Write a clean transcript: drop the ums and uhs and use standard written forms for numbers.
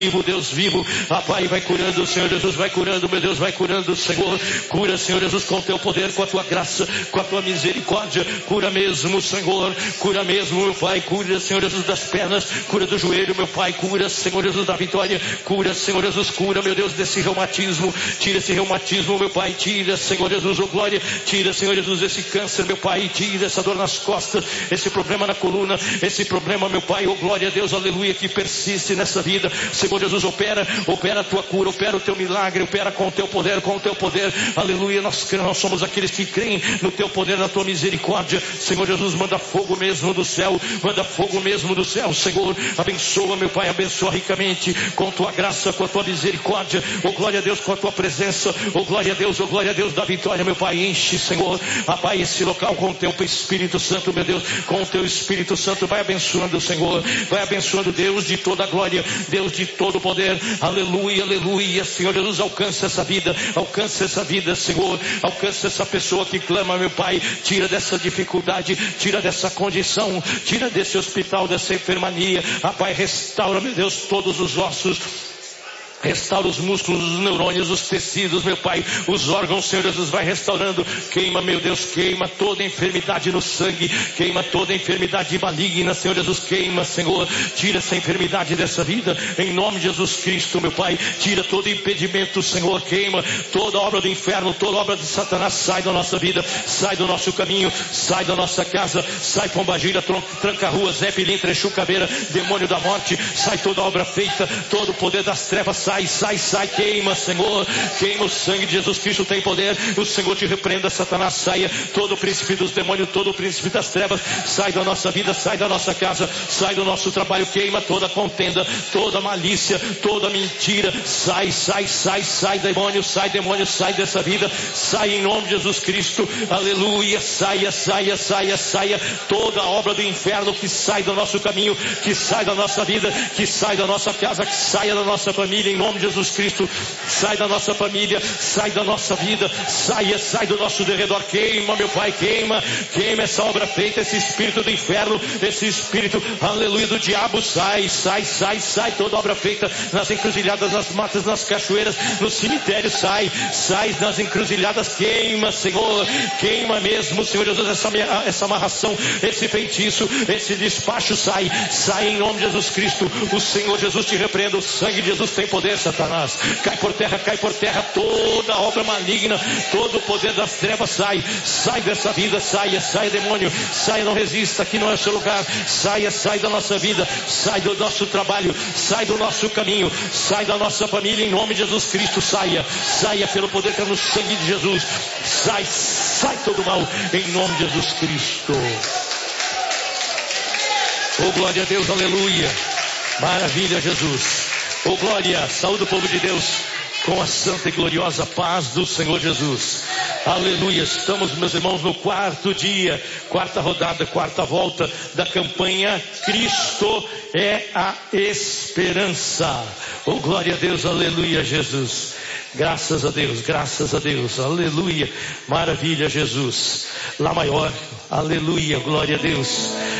vivo, Deus vivo, Pai, vai curando, Senhor Jesus, vai curando, meu Deus, vai curando, Senhor, cura, Senhor Jesus, com o teu poder, com a tua graça, com a tua misericórdia, cura mesmo, Senhor, cura mesmo, meu Pai, cura, Senhor Jesus, das pernas, cura do joelho, meu Pai, cura, Senhor Jesus, da vitória, cura, Senhor Jesus, cura, meu Deus, desse reumatismo, tira esse reumatismo, meu Pai, tira, Senhor Jesus, oh glória, tira, Senhor Jesus, esse câncer, meu Pai, tira essa dor nas costas, esse problema na coluna, esse problema, meu Pai, oh glória a Deus, aleluia, que persiste nessa vida, Senhor Jesus, opera a tua cura, opera o teu milagre, opera com o teu poder, aleluia, nós somos aqueles que creem no teu poder, na tua misericórdia, Senhor Jesus, manda fogo mesmo do céu, Senhor, abençoa, meu Pai, abençoa ricamente, com tua graça, com a tua misericórdia, oh glória a Deus, com a tua presença, oh glória a Deus da vitória, meu Pai, enche, Senhor, Pai, esse local com o teu Espírito Santo, meu Deus, com o teu Espírito Santo, vai abençoando, Senhor, vai abençoando, Deus de toda a glória, Deus de todo o poder, aleluia, aleluia, Senhor Jesus, alcança essa vida, Senhor, alcança essa pessoa que clama, meu Pai, tira dessa dificuldade, tira dessa condição, tira desse hospital, dessa enfermania, Pai, restaura, meu Deus, todos os ossos, restaura os músculos, os neurônios, os tecidos, meu Pai, os órgãos, Senhor Jesus, vai restaurando, queima, meu Deus, queima toda enfermidade no sangue, queima toda enfermidade maligna, Senhor Jesus, queima, Senhor, tira essa enfermidade dessa vida, em nome de Jesus Cristo, meu Pai, tira todo impedimento, Senhor, queima toda obra do inferno, toda obra de Satanás, sai da nossa vida, sai do nosso caminho, sai da nossa casa, sai pombagira, tranca-ruas, Zé Pilintra, Chucaveira, demônio da morte, sai toda obra feita, todo o poder das trevas, sai, queima, Senhor, queima, o sangue de Jesus Cristo tem poder, o Senhor te repreenda, Satanás, saia, todo o príncipe dos demônios, todo o príncipe das trevas, sai da nossa vida, sai da nossa casa, sai do nosso trabalho, queima toda contenda, toda malícia, toda mentira, sai, demônio, sai dessa vida, sai em nome de Jesus Cristo, aleluia, saia, toda obra do inferno que sai do nosso caminho, que sai da nossa vida, que sai da nossa casa, que saia da nossa família, em nome de Jesus Cristo, sai da nossa família, sai da nossa vida, sai do nosso derredor, queima, meu Pai, queima essa obra feita, esse espírito do inferno, esse espírito, aleluia, do diabo, sai, toda obra feita nas encruzilhadas, nas matas, nas cachoeiras, no cemitério, sai nas encruzilhadas, queima, Senhor, queima mesmo, Senhor Jesus, essa amarração, esse feitiço, esse despacho, sai em nome de Jesus Cristo, o Senhor Jesus te repreenda, o sangue de Jesus tem poder, Satanás, cai por terra toda obra maligna, todo o poder das trevas, sai dessa vida, sai demônio, sai, não resista, aqui não é o seu lugar, sai da nossa vida, sai do nosso trabalho, sai do nosso caminho, sai da nossa família, em nome de Jesus Cristo, saia pelo poder que é no sangue de Jesus, sai todo mal, em nome de Jesus Cristo, oh glória a Deus, aleluia, maravilha, Jesus. Oh glória, saúde do povo de Deus com a santa e gloriosa paz do Senhor Jesus. Aleluia, estamos, meus irmãos, no quarto dia, quarta rodada, quarta volta da campanha Cristo é a Esperança. Oh glória a Deus, aleluia, Jesus. Graças a Deus, aleluia, maravilha, Jesus. Lá maior, aleluia, glória a Deus.